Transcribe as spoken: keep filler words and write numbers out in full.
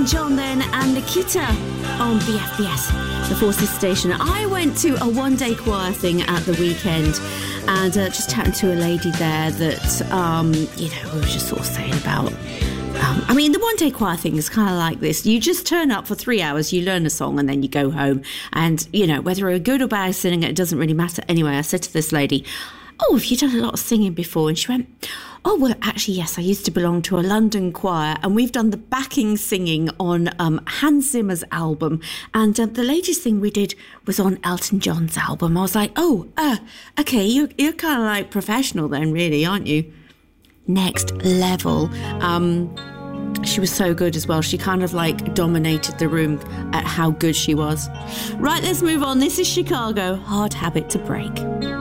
John then and Nikita on B F B S, the Forces Station. I went to a one-day choir thing at the weekend and uh, just chatting to a lady there that, um, you know, we were just sort of saying about... Um, I mean, the one-day choir thing is kind of like this. You just turn up for three hours, you learn a song, and then you go home. And, you know, whether you're good or bad singing, it doesn't really matter. Anyway, I said to this lady, oh, have you done a lot of singing before? And she went, oh, well, actually, yes, I used to belong to a London choir, and we've done the backing singing on um, Hans Zimmer's album. And uh, the latest thing we did was on Elton John's album. I was like, oh, uh, okay, you're, you're kind of like professional then, really, aren't you? Next level. Um... She was so good as well. She kind of like dominated the room at how good she was. Right, let's move on. This is Chicago, Hard Habit to Break.